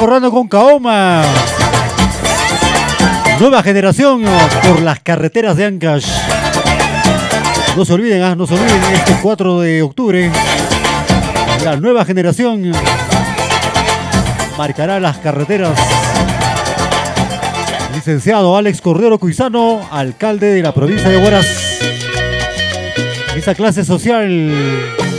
recordando con Kaoma. Nueva generación por las carreteras de Ancash. No se olviden, no se olviden, este 4 de octubre, la nueva generación marcará las carreteras. Licenciado Alex Cordero Cuizano, alcalde de la provincia de Huaraz. Esa clase social